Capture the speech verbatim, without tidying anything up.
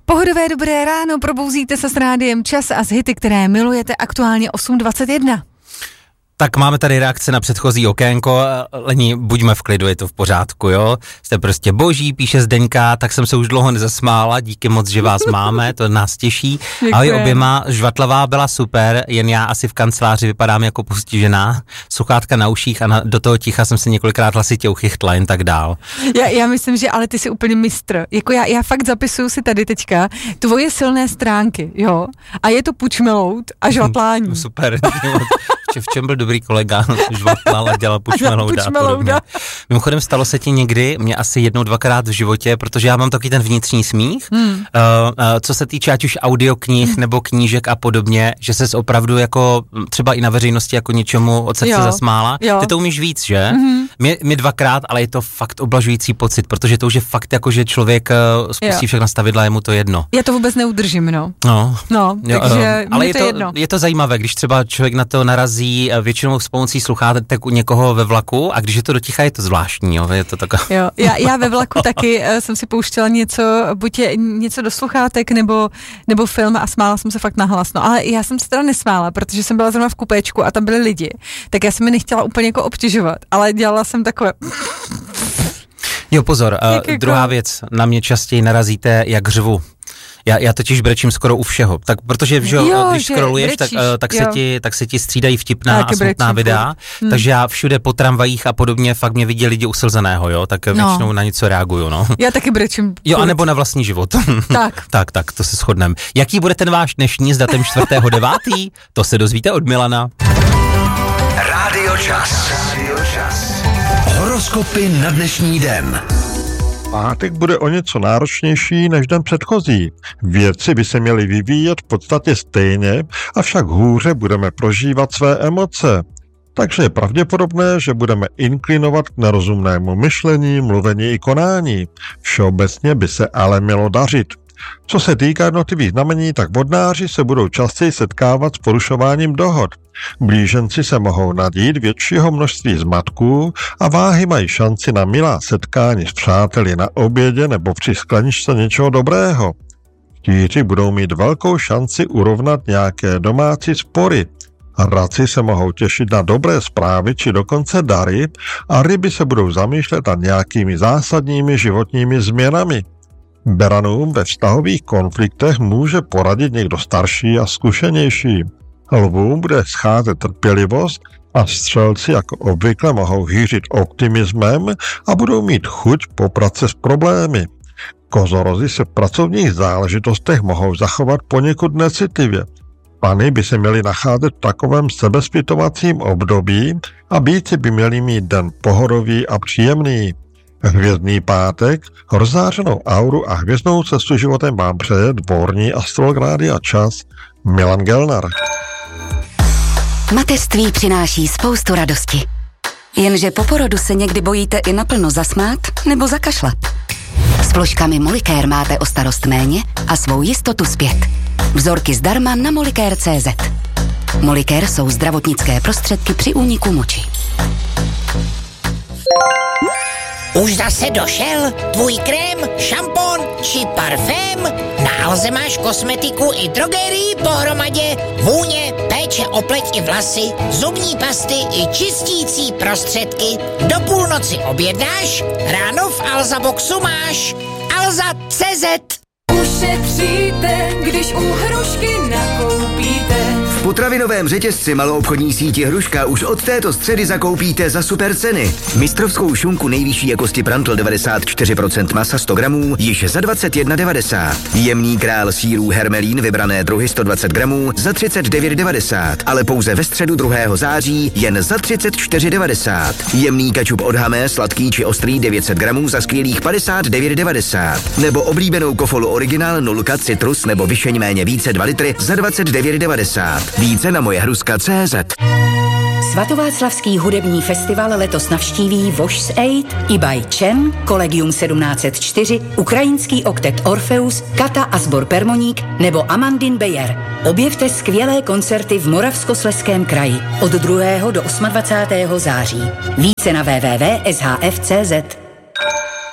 Pohodové dobré ráno, probouzíte se s rádiem Čas a z hity, které milujete, aktuálně osm dvacet jedna. Tak máme tady reakce na předchozí okénko. Lení, buďme v klidu, je to v pořádku, jo? Jste prostě boží, píše Zdeňka, tak jsem se už dlouho nezasmála, díky moc, že vás máme, to nás těší. Ahoj oběma, žvatlavá byla super, jen já asi v kanceláři vypadám jako postižená, sluchátka na uších a na, do toho ticha jsem se několikrát hlasitě uchychtla, jen tak dál. Já, já myslím, že ale ty jsi úplně mistr. Jako já, já fakt zapisuju si tady teďka tvoje silné stránky, jo? A je to pučmelout a žvatlání. Super. V čem byl dobrý kolega, žvatlal a dělal pučmelouda a podobně. Mimochodem, stalo se ti někdy, mě asi jednou, dvakrát v životě, protože já mám taky ten vnitřní smích, hmm. uh, uh, co se týče ať už audioknih hmm. nebo knížek a podobně, že ses opravdu jako třeba i na veřejnosti jako něčemu od srdce zasmála. Jo. Ty to umíš víc, že? Hmm. Mě, mě dvakrát, ale je to fakt oblažující pocit, protože to už je fakt jako, že člověk uh, spustí všechna stavidla, je mu to jedno. Já to vůbec neudržím, no. No, no jo, takže uh, ale je to, to jedno. Je to zajímavé, když třeba člověk na to narazí většinou s pomocí sluchátek u někoho ve vlaku a když je to do ticha, je to zvláštní, jo, je to taková... Jo, já, já ve vlaku taky uh, jsem si pouštěla něco, buď je, něco do sluchátek nebo, nebo film a smála jsem se fakt nahlas, no, ale já jsem se teda nesmála, protože jsem byla zrovna v kupéčku a tam byli lidi, tak já jsem mi nechtěla úplně jako obtěžovat, ale dělala jsem takové... Jo, pozor, uh, druhá věc, na mě častěji narazíte, jak řvu. Já, já totiž brečím skoro u všeho, tak protože že, jo, když scrolluješ, tak, tak, se ti, tak se ti střídají vtipná a smutná videa, hmm. takže já všude po tramvajích a podobně fakt mě vidí lidi uslzeného, jo, tak no. většinou na něco reaguju, no. Já taky brečím. Jo, anebo na vlastní život. Tak. tak, tak, to se shodneme. Jaký bude ten váš dnešní s datem čtvrtého devátého? To se dozvíte od Milana. Rádio Čas. Rádio Čas. Horoskopy na dnešní den. Pátek bude o něco náročnější než den předchozí. Věci by se měly vyvíjet v podstatě stejně, avšak hůře budeme prožívat své emoce. Takže je pravděpodobné, že budeme inklinovat k nerozumnému myšlení, mluvení i konání. Všeobecně by se ale mělo dařit. Co se týká jednotlivých znamení, tak vodnáři se budou častěji setkávat s porušováním dohod. Blíženci se mohou nadít většího množství zmatků a váhy mají šanci na milá setkání s přáteli na obědě nebo při skleničce něčeho dobrého. Štíři budou mít velkou šanci urovnat nějaké domácí spory. Raci se mohou těšit na dobré zprávy či dokonce dary a ryby se budou zamýšlet nad nějakými zásadními životními změnami. Beranům ve vztahových konfliktech může poradit někdo starší a zkušenější. Lvům bude scházet trpělivost a střelci jako obvykle mohou hýřit optimismem a budou mít chuť poprat se s problémy. Kozorozi se v pracovních záležitostech mohou zachovat poněkud necitlivě. Pany by se měly nacházet v takovém sebezpytovacím období a býti by měli mít den pohodový a příjemný. Hvězdný pátek, rozzářenou auru a hvězdnou cestu životem vám přeje dvorní astrolog Rádia Čas Milan Gelnar. Mateřství přináší spoustu radosti. Jenže po porodu se někdy bojíte i naplno zasmát nebo zakašlat. S vložkami Molicare máte o starost méně a svou jistotu zpět. Vzorky zdarma na molicare tečka cé zet. Molicare jsou zdravotnické prostředky při úniku moči. Už zase došel tvůj krém, šampon či parfém? Na Alze máš kosmetiku i drogerii pohromadě, vůně, péče o pleť i vlasy, zubní pasty i čistící prostředky. Do půlnoci objednáš, ráno v Alza Boxu máš. Alza tečka cé zet. Ušetříte, když u Hrušky nakoupíte. V potravinovém řetězci maloobchodní síti Hruška už od této středy zakoupíte za super ceny. Mistrovskou šunku nejvyšší jakosti Prantl devadesát čtyři procent masa sto gramů již za dvacet jedna devadesát. Jemný král sýrů Hermelín vybrané druhy sto dvacet gramů za třicet devět devadesát, ale pouze ve středu druhého září jen za třicet čtyři devadesát. Jemný kačup od Hamé sladký či ostrý devět set gramů za skvělých padesát devět devadesát. Nebo oblíbenou kofolu Original nulka citrus nebo vyšeň méně více dva litry za dvacet devět devadesát. Více na moje hruska tečka cé zet. Svatováclavský hudební festival letos navštíví Voice Aid, Ibaj Čem, Collegium sedmnáct set čtyři, Ukrajinský oktet Orfeus, Kata a sbor Permoník nebo Amandine Beyer. Objevte skvělé koncerty v Moravskoslezském kraji od druhého do dvacátého osmého září. Více na w w w tečka s h f tečka cé zet.